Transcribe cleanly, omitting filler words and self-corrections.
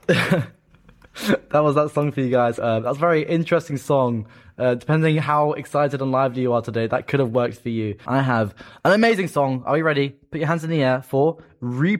That was that song for you guys. That's a very interesting song. Depending how excited and lively you are today, that could have worked for you. I have an amazing song. Are you ready? Put your hands in the air for Replay.